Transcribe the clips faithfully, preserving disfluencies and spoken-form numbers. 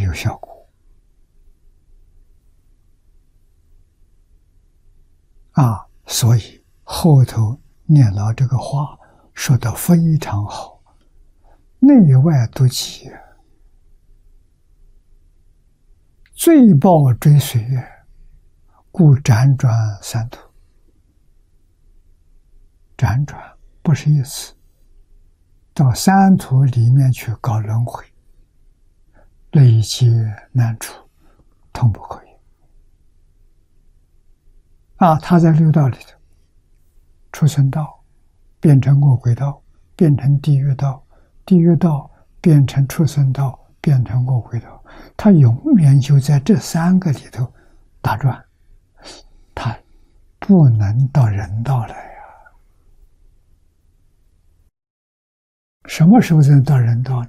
有效果啊！所以后头念老这个话说得非常好，内外都齐，罪报追随，故辗转三途。辗转不是一次，到三途里面去搞轮回，累劫难除，通不可言啊！他在六道里头，畜生道变成恶鬼道，变成地狱道，地狱道变成畜生道，变成恶鬼道，他永远就在这三个里头打转，他不能到人道来呀。什么时候才能到人道呢？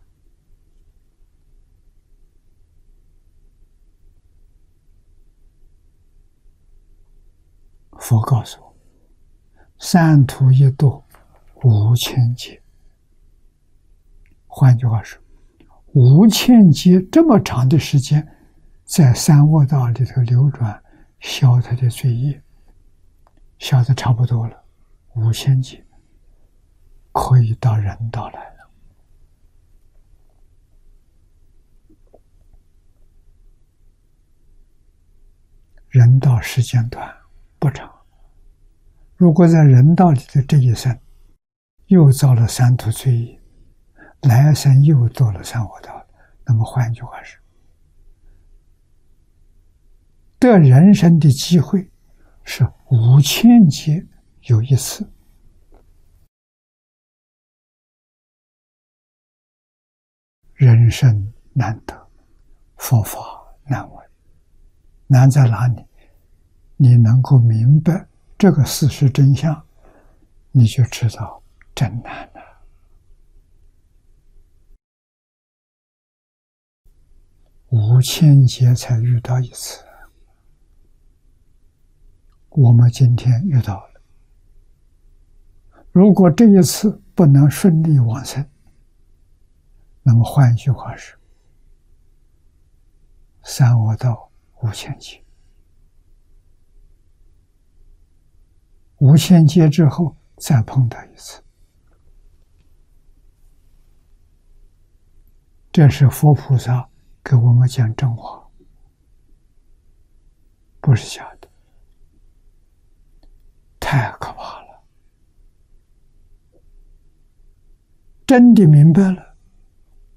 佛告诉我，三途一度无千劫。换句话说，无千劫这么长的时间，在三恶道里头流转，消他的罪业，消得差不多了，无千劫可以到人道来了。人道时间短不长，如果在人道里的这一生又造了三途罪业，来生又堕了三恶道，那么换句话说，得人生的机会是无千劫有一次。人生难得，佛法难闻。难在哪里？你能够明白这个事实真相，你就知道真难了。无千劫才遇到一次，我们今天遇到了。如果这一次不能顺利往生，那么换一句话是，三恶道无千劫，无千劫之后再碰到一次，这是佛菩萨给我们讲真话，不是假的，太可怕了。真的明白了，